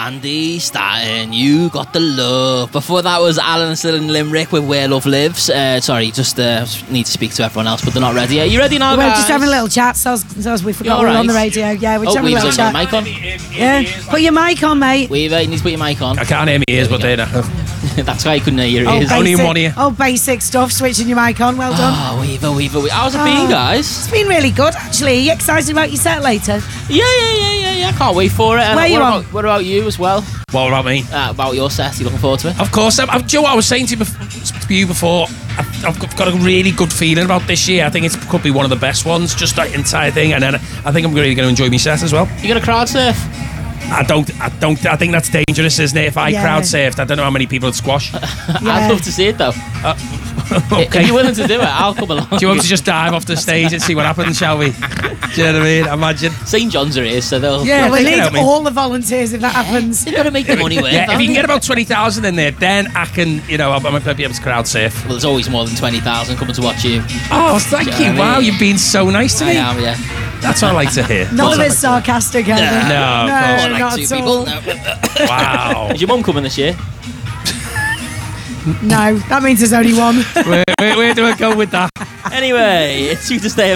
Andy Staton, you got the love. Before that was Alan still in Limerick with Where Love Lives. Sorry, just need to speak to everyone else, but they're not ready yet. Are you ready now, We're guys? just having a little chat, so we forgot we were right? on the radio. Yeah, we're just having a little Weaver's on chat. your mic on. Yeah, put your mic on, mate. Weaver, you need to put your mic on. I can't hear my ears, but there. That's why you couldn't hear your ears. Only in one ear. Oh, basic stuff, switching your mic on, well done. Oh, Weaver. How's it been, guys? It's been really good, actually. Are you excited about your set later? Yeah. I can't wait for it. And Where you on? What about you as well? What about me? About your set? You looking forward to it? Of course. Do you know what I was saying to you before? I've got a really good feeling about this year. I think it could be one of the best ones, just that entire thing. And then I think I'm really going to enjoy my set as well. You gonna crowd surf? I think that's dangerous, isn't it? If I crowd surfed, I don't know how many people would squash. I'd love to see it though. Okay. If you're willing to do it, I'll come along. Do you want me to just dive off the stage and see what happens, shall we? Do you know what I mean? Imagine. St John's are here, so they'll... Yeah, we they need can help me. all the volunteers if that happens. They've got to make the money worth. Yeah, if you can haven't get about 20,000 in there, then I can, I might be able to crowd surf. they? Well, there's always more than 20,000 coming to watch you. Oh, thank Do you you. know what I Wow, mean? you've been so nice to I me. am, yeah. That's what I like to hear. None of it's sarcastic, Heather. No, of course More like not two at people. all. No. Wow. Is your mum coming this year? No, that means there's only one. Where do I go with that? Anyway, it's you to stay